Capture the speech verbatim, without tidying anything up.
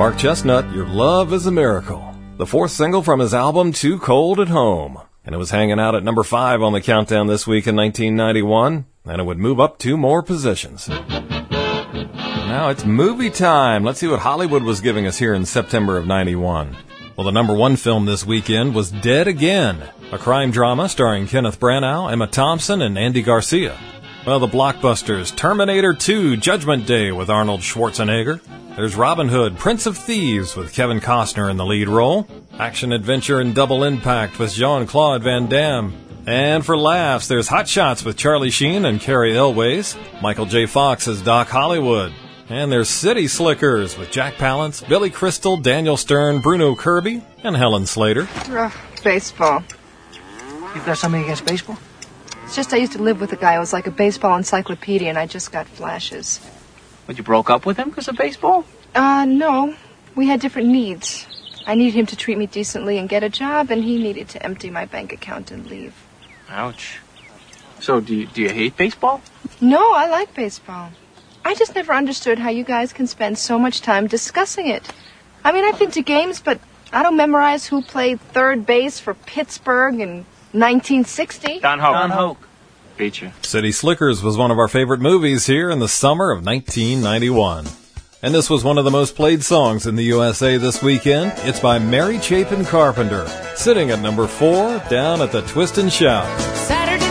Mark Chestnut, Your Love is a Miracle, the fourth single from his album Too Cold at Home. And it was hanging out at number five on the countdown this week in nineteen ninety-one, and it would move up two more positions. Now it's movie time. Let's see what Hollywood was giving us here in September of ninety-one. Well, the number one film this weekend was Dead Again, a crime drama starring Kenneth Branagh, Emma Thompson, and Andy Garcia. Well, the blockbusters Terminator two, Judgment Day with Arnold Schwarzenegger. There's Robin Hood, Prince of Thieves with Kevin Costner in the lead role. Action-adventure and Double Impact with Jean-Claude Van Damme. And for laughs, there's Hot Shots with Charlie Sheen and Cary Elwes. Michael J. Fox as Doc Hollywood. And there's City Slickers with Jack Palance, Billy Crystal, Daniel Stern, Bruno Kirby, and Helen Slater. Ugh, baseball. You've got something against baseball? It's just I used to live with a guy who was like a baseball encyclopedia, and I just got flashes. But you broke up with him because of baseball? Uh, no. We had different needs. I needed him to treat me decently and get a job, and he needed to empty my bank account and leave. Ouch. So do you, do you hate baseball? No, I like baseball. I just never understood how you guys can spend so much time discussing it. I mean, I've been to games, but I don't memorize who played third base for Pittsburgh in nineteen sixty. Don Hoke. Don Hoke. Feature. City Slickers was one of our favorite movies here in the summer of nineteen ninety-one. And this was one of the most played songs in the U S A this weekend. It's by Mary Chapin Carpenter, sitting at number four down at the Twist and Shout.